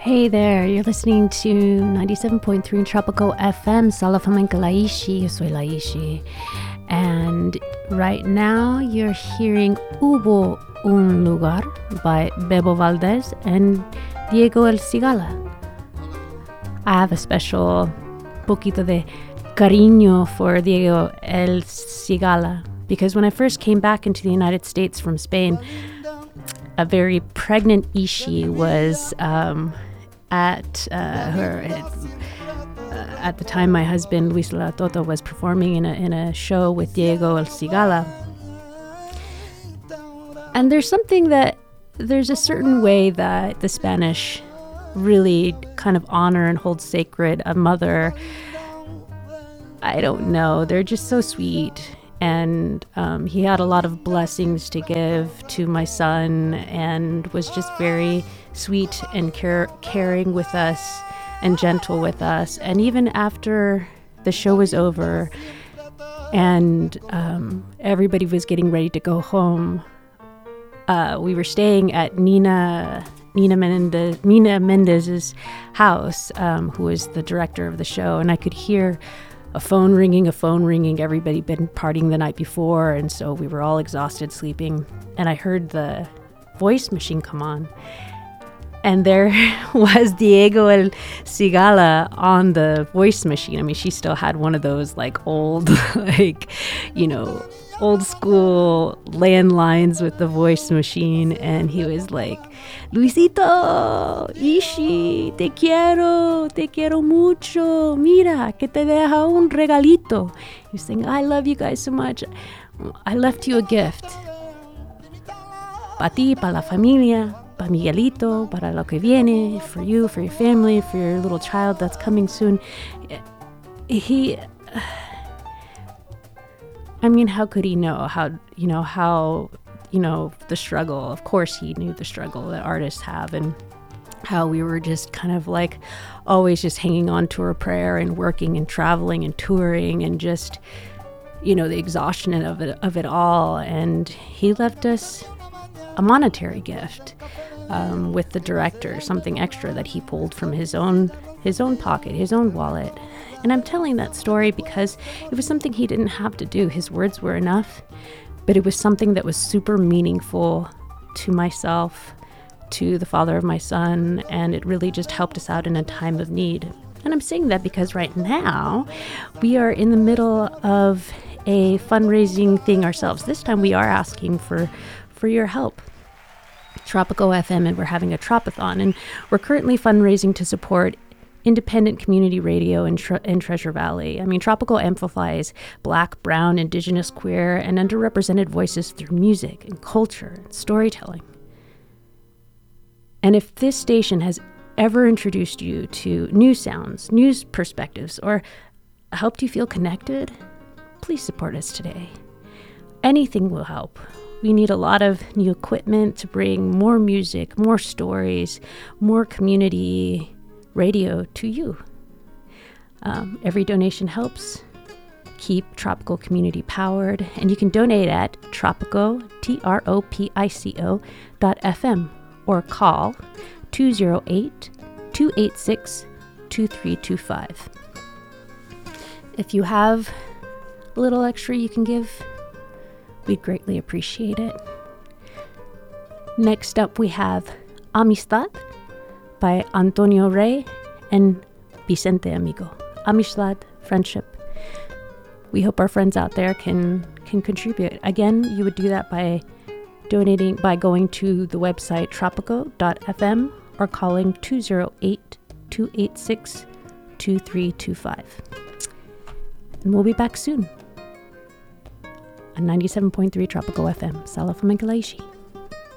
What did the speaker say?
Hey there, you're listening to 97.3 Tropical FM, Sala Flamenca Laishi, yo soy Laishi. And right now you're hearing Hubo un Lugar by Bebo Valdez and Diego El Cigala. I have a special poquito de cariño for Diego El Cigala because when I first came back into the United States from Spain, a very pregnant Ishi was at the time my husband Luis La Toto was performing in a show with Diego El Cigala. And there's a certain way that the Spanish really kind of honor and hold sacred a mother. I don't know, they're just so sweet. And he had a lot of blessings to give to my son and was just very sweet and caring with us and gentle with us. And even after the show was over and everybody was getting ready to go home, we were staying at Nina Mendez's house, who was the director of the show, and I could hear a phone ringing. Everybody been partying the night before, and so we were all exhausted sleeping. And I heard the voice machine come on, and there was Diego El Cigala on the voice machine. I mean, she still had one of those like old, old school landlines with the voice machine, and he was like, Luisito, Ishi, te quiero mucho, mira, que te deja un regalito. He was saying, I love you guys so much. I left you a gift. Pa ti, pa la familia, pa Miguelito, para lo que viene, for you, for your family, for your little child that's coming soon. How could he know how the struggle? Of course he knew the struggle that artists have and how we were just kind of like always just hanging on to our prayer and working and traveling and touring and just, the exhaustion of it all. And he left us a monetary gift with the director, something extra that he pulled from his own pocket, his own wallet. And I'm telling that story because it was something he didn't have to do. His words were enough, but it was something that was super meaningful to myself, to the father of my son, and it really just helped us out in a time of need. And I'm saying that because right now we are in the middle of a fundraising thing ourselves. This time we are asking for your help. Tropical FM, and we're having a Tropathon, and we're currently fundraising to support independent community radio in Treasure Valley. I mean, Tropical amplifies Black, Brown, Indigenous, queer, and underrepresented voices through music and culture and storytelling. And if this station has ever introduced you to new sounds, new perspectives, or helped you feel connected, please support us today. Anything will help. We need a lot of new equipment to bring more music, more stories, more community radio to you. Every donation helps keep Tropical community powered, and you can donate at Tropico, TROPICO.FM, or call 208-286-2325. If you have a little extra you can give, we'd greatly appreciate it. Next up we have Amistad by Antonio Rey and Vicente Amigo. Amistad, friendship. We hope our friends out there can contribute. Again, you would do that by donating by going to the website tropico.fm or calling 208-286-2325. And we'll be back soon on 97.3 Tropical FM. Sala Flamenca Laishi.